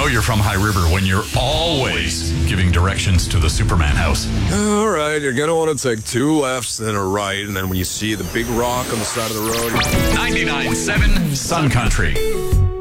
know you're from High River when you're always giving directions to the Superman house. All right, you're going to want to take 2 lefts, then a right, and then when you see the big rock on the side of the road... 99.7 Sun Country.